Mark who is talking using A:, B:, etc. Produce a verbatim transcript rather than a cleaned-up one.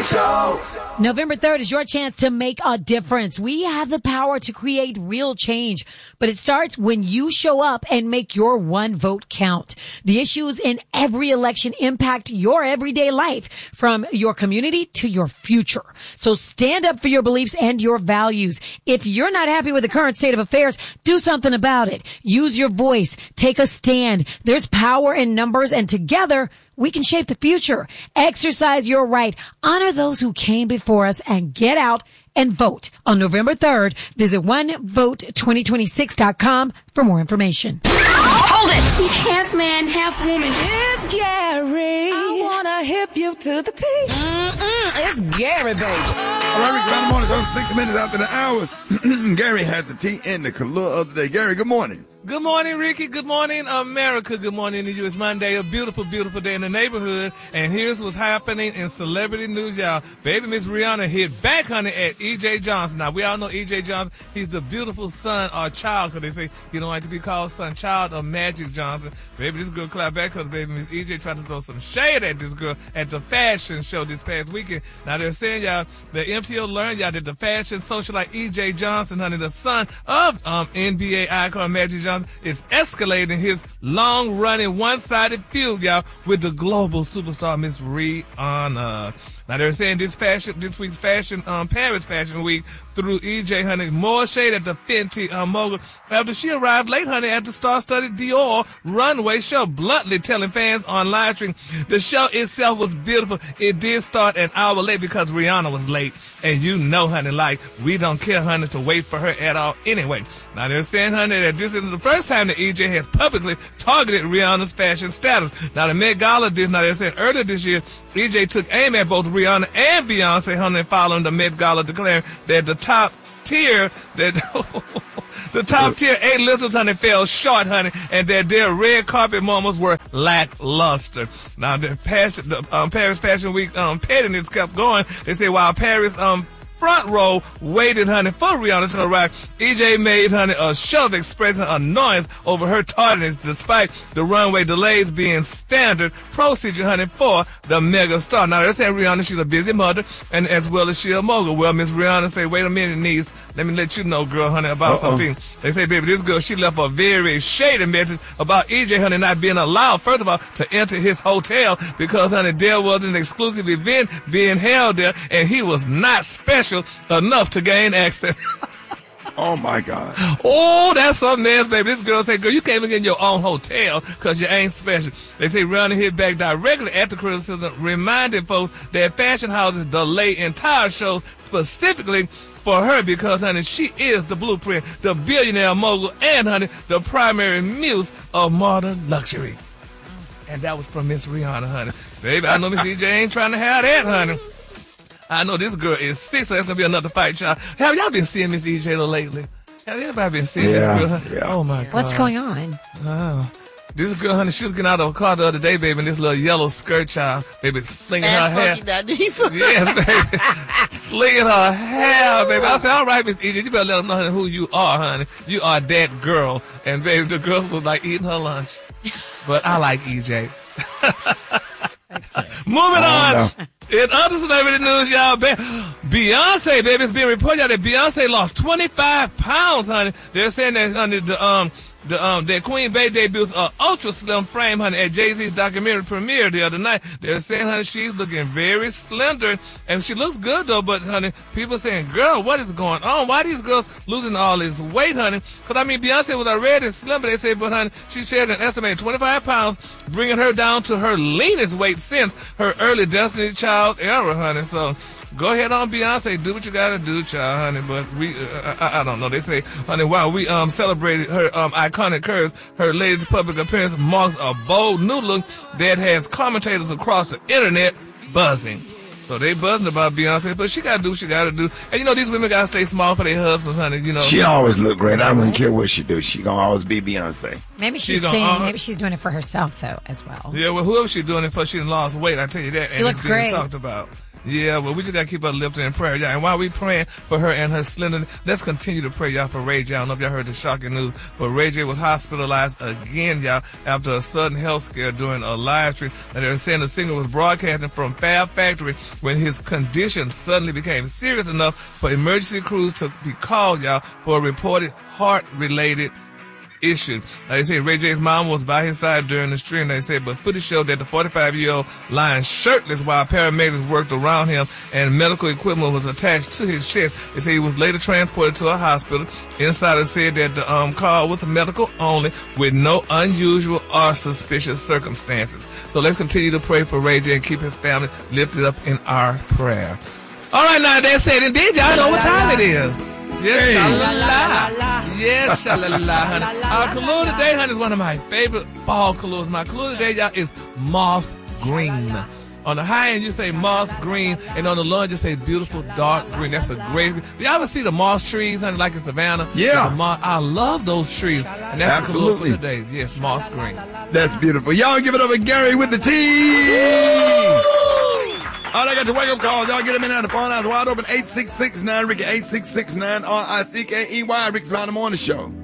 A: Show.
B: November third is your chance to make a difference. We have the power to create real change, but it starts when you show up and make your one vote count. The issues in every election impact your everyday life, from your community to your future. So stand up for your beliefs and your values. If you're not happy with the current state of affairs, do something about it. Use your voice. Take a stand. There's power in numbers, and together we can shape the future. Exercise your right. Honor those who came before us and get out and vote on November third. Visit one vote twenty twenty-six dot com for more information.
C: Hold it!
D: He's half man, half woman.
C: It's Gary. I wanna hip you to the T. Mm-mm, it's Gary, baby.
E: All right, Rick, Sunday morning, so six minutes after the hours. Gary has the tea in the color of the day. Gary, good morning.
F: Good morning, Ricky. Good morning, America. Good morning to you. It's Monday, a beautiful, beautiful day in the neighborhood. And here's what's happening in celebrity news, y'all. Baby Miss Rihanna hit back, honey, at E J Johnson. Now, we all know E J Johnson. He's the beautiful son or child, because they say he don't like to be called son, child of Magic Johnson. Baby, this girl clapped back because baby Miss E J tried to throw some shade at this girl at the fashion show this past weekend. Now, they're saying, y'all, the M T O learned, y'all, that the fashion socialite E J Johnson, honey, the son of um, N B A icon Magic Johnson, is escalating his long-running one-sided feud, y'all, with the global superstar Miss Rihanna. Now, they're saying this fashion, this week's fashion, um, Paris Fashion Week threw E J, honey, more shade at the Fenty um, mogul after she arrived late, honey, at the star-studded Dior runway show, bluntly telling fans on live stream the show itself was beautiful. It did start an hour late because Rihanna was late. And you know, honey, like, we don't care, honey, to wait for her at all anyway. Now, they're saying, honey, that this isn't the first time that E J has publicly targeted Rihanna's fashion status. Now, the Met Gala did, now they're saying earlier this year, E J took aim at both Rihanna and Beyonce, honey, following the Met Gala declaring that the top tier, that the top tier A-listers, honey, fell short, honey, and that their red carpet moments were lackluster. Now, the, passion, the um, Paris Fashion Week um, pettiness kept going. They say while Paris um front row waited, honey, for Rihanna to arrive, E J made, honey, a show of expressing annoyance over her tardiness despite the runway delays being standard procedure, honey, for the mega star. Now, they're saying Rihanna, she's a busy mother, and as well as she a mogul. Well, Miss Rihanna say, wait a minute, niece, let me let you know, girl, honey, about Uh-oh. something. They say, baby, this girl, she left a very shady message about E J, honey, not being allowed, first of all, to enter his hotel because, honey, there was an exclusive event being held there, and he was not special enough to gain access.
E: Oh, my God.
F: Oh, that's something else, baby. This girl said, girl, you can't even get in your own hotel because you ain't special. They say Rihanna hit back directly at the criticism, reminding folks that fashion houses delay entire shows specifically for her because, honey, she is the blueprint, the billionaire mogul, and, honey, the primary muse of modern luxury. And that was from Miss Rihanna, honey. Baby, I know Miss E J ain't trying to have that, honey. I know this girl is sick, so that's going to be another fight, y'all. Have y'all been seeing Miss E J lately? Have anybody been seeing
E: yeah,
F: this girl?
E: Yeah.
F: Oh, my God.
B: What's going on?
F: Oh. This girl, honey, she was getting out of a car the other day, baby, in this little yellow skirt, child. Baby, slinging her hair. Yes, baby. Slinging her hair, baby. I said, all right, Miss E J, you better let them know, honey, who you are, honey. You are that girl. And, baby, the girl was, like, eating her lunch. But I like E J. Okay. Moving on. In other celebrity news, y'all, Beyonce, baby, it's being reported out that Beyonce lost twenty-five pounds, honey. They're saying that, honey, the, um, the, um, that Queen Bey debuts a ultra slim frame, honey, at Jay-Z's documentary premiere the other night. They're saying, honey, she's looking very slender, and she looks good, though, but, honey, people saying, girl, what is going on? Why are these girls losing all this weight, honey? Because, I mean, Beyonce was already slim, but they say, but, honey, she shared an estimated twenty-five pounds, bringing her down to her leanest weight since her early Destiny Child era, honey. So, go ahead on, Beyonce. Do what you gotta do, child, honey. But we, uh, I, I don't know. They say, honey, while we um celebrated her um iconic curves, her latest public appearance marks a bold new look that has commentators across the internet buzzing. So they buzzing about Beyonce, but she gotta do what she gotta do. And you know, these women gotta stay small for their husbands, honey. You know,
E: she always look great. I don't care what she do. She gonna always be Beyonce.
B: Maybe she's, she's staying. Uh, maybe she's doing it for herself though, as well.
F: Yeah, well, whoever she's doing it for, she lost weight. I tell you that.
B: She
F: and
B: looks
F: it's being
B: great.
F: Talked about. Yeah, well, we just got to keep her lifted in prayer, y'all. And while we praying for her and her slender, let's continue to pray, y'all, for Ray J. I don't know if y'all heard the shocking news, but Ray J was hospitalized again, y'all, after a sudden health scare during a live stream. And they were saying the singer was broadcasting from Fab Factory when his condition suddenly became serious enough for emergency crews to be called, y'all, for a reported heart-related issue. Like they said, Ray J's mom was by his side during the stream. They said, but footage showed that the forty-five-year-old lying shirtless while paramedics worked around him and medical equipment was attached to his chest. They say he was later transported to a hospital. Insiders said that the um, call was medical only with no unusual or suspicious circumstances. So let's continue to pray for Ray J and keep his family lifted up in our prayer. All right, now that's it. Indeed, y'all know what time it is. Yes,
E: Hey.
F: shalala. Yes, shalala, honey. Our color today, honey, is one of my favorite fall colors. My color today, y'all, is moss green. On the high end, you say moss green, and on the low end, you say beautiful dark green. That's a great. Do y'all ever see the moss trees, honey, like in Savannah?
E: Yeah.
F: The moss, I love those trees. And that's
E: Absolutely.
F: the color for today. Yes, moss green.
E: That's beautiful. Y'all give it up for Gary with the T. All I got your wake-up calls. Y'all get them in on the phone lines wide open. eight six six nine Ricky, eight six six nine R I C K E Y. Rick's Around the Morning Show.